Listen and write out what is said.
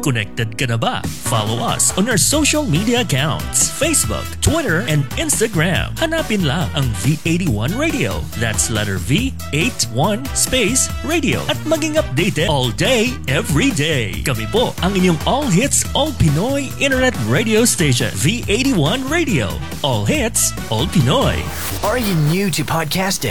Connected ka na ba? Follow us on our social media accounts, Facebook, Twitter, and Instagram. Hanapin lang ang V81 Radio. That's letter V, 81 space radio. At maging updated all day, every day. Kami po ang inyong all hits, all Pinoy internet radio station. V81 Radio. All hits, all Pinoy. Are you new to podcasting?